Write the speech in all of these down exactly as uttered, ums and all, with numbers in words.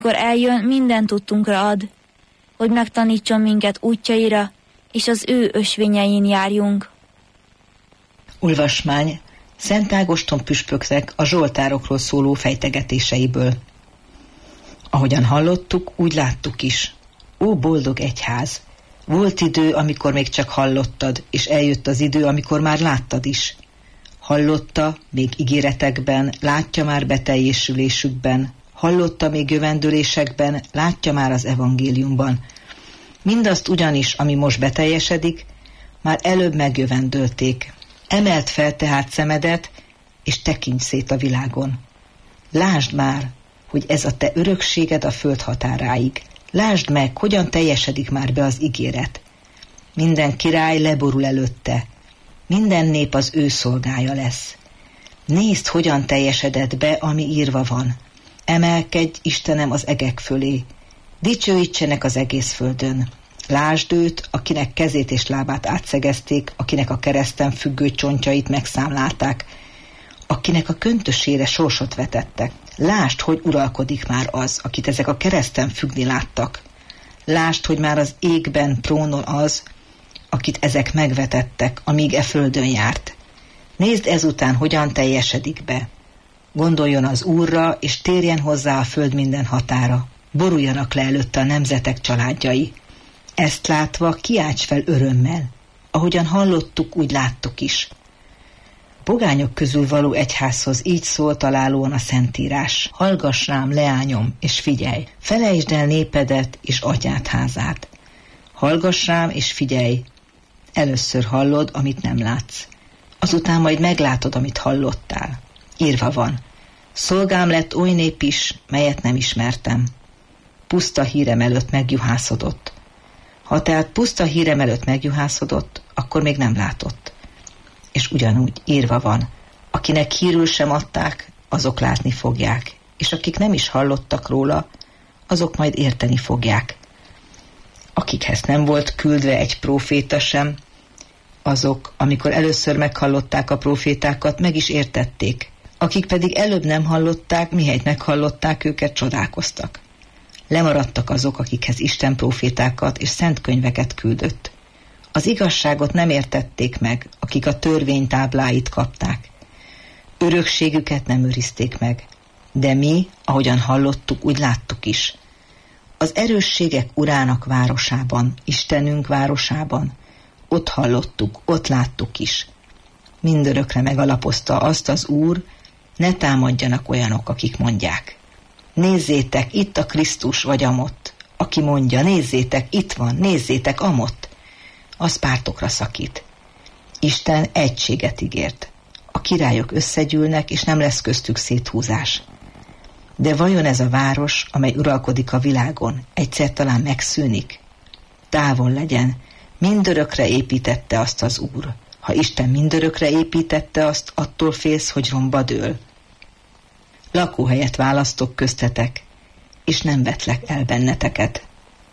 Amikor eljön, minden tudtunkra ad, hogy megtanítson minket útjaira, és az ő ösvényein járjunk. Olvasmány Szent Ágoston püspöknek a zsoltárokról szóló fejtegetéseiből. Ahogyan hallottuk, úgy láttuk is. Ó, boldog egyház! Volt idő, amikor még csak hallottad, és eljött az idő, amikor már láttad is. Hallotta, még ígéretekben, látja már beteljesülésükben, hallotta még jövendőlésekben, látja már az evangéliumban. Mindazt ugyanis, ami most beteljesedik, már előbb megjövendölték. Emeld fel tehát szemedet, és tekints szét a világon. Lásd már, hogy ez a te örökséged a föld határáig. Lásd meg, hogyan teljesedik már be az ígéret. Minden király leborul előtte, minden nép az ő szolgája lesz. Nézd, hogyan teljesedett be, ami írva van. Emelkedj, Istenem, az egek fölé. Dicsőítsenek az egész földön. Lásd őt, akinek kezét és lábát átszegezték, akinek a kereszten függő csontjait megszámlálták, akinek a köntösére sorsot vetettek. Lásd, hogy uralkodik már az, akit ezek a kereszten függni láttak. Lásd, hogy már az égben trónol az, akit ezek megvetettek, amíg e földön járt. Nézd ezután, hogyan teljesedik be. Gondoljon az Úrra, és térjen hozzá a föld minden határa. Boruljanak le előtte a nemzetek családjai. Ezt látva kiálts fel örömmel. Ahogyan hallottuk, úgy láttuk is. Pogányok közül való egyházhoz így szól találóan a Szentírás. Hallgass rám, leányom, és figyelj. Felejtsd el népedet és atyád házát. Hallgass rám, és figyelj. Először hallod, amit nem látsz. Azután majd meglátod, amit hallottál. Írva van. Szolgám lett oly nép is, melyet nem ismertem. Puszta hírem előtt megjuhászodott. Ha tehát puszta hírem előtt megjuhászodott, akkor még nem látott. És ugyanúgy írva van, akinek hírül sem adták, azok látni fogják, és akik nem is hallottak róla, azok majd érteni fogják. Akikhez nem volt küldve egy próféta sem, azok, amikor először meghallották a prófétákat, meg is értették. Akik pedig előbb nem hallották, mihelyt meghallották őket, csodálkoztak. Lemaradtak azok, akikhez Isten prófétákat és szent könyveket küldött. Az igazságot nem értették meg, akik a törvény tábláit kapták. Örökségüket nem őrizték meg. De mi, ahogyan hallottuk, úgy láttuk is. Az erősségek urának városában, Istenünk városában, ott hallottuk, ott láttuk is. Mindörökre megalapozta azt az Úr, ne támadjanak olyanok, akik mondják. Nézzétek, itt a Krisztus vagy amott. Aki mondja, nézzétek, itt van, nézzétek, amott. Az pártokra szakít. Isten egységet ígért. A királyok összegyűlnek, és nem lesz köztük széthúzás. De vajon ez a város, amely uralkodik a világon, egyszer talán megszűnik? Távol legyen, mindörökre építette azt az Úr. Ha Isten mindörökre építette azt, attól félsz, hogy romba dől. Lakóhelyet választok köztetek, és nem vetlek el benneteket.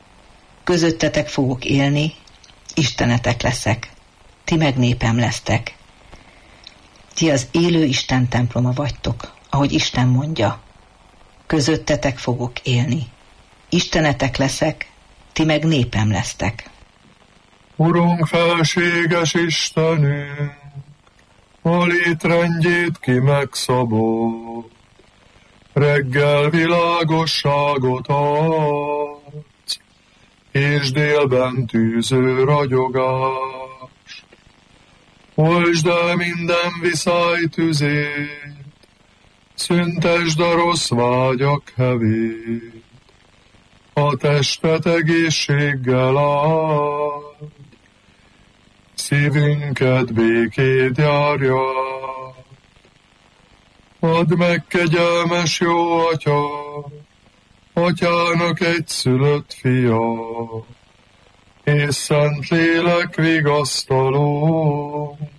Közöttetek fogok élni, Istenetek leszek, ti meg népem lesztek. Ti az élő Isten temploma vagytok, ahogy Isten mondja. Közöttetek fogok élni. Istenetek leszek, ti meg népem lesztek. Urunk, felséges Istenünk, a létrendjét ki megszabott, reggel világosságot adsz, és délben tűző ragyogást. Oltsd el minden viszály tüzét, szüntesd a rossz vágyak hevét, a testet egészséggel áld, szívünket békét járja. Add meg, kegyelmes jó Atya, Atyának egyszülött fia, és Szentlélek vigasztaló,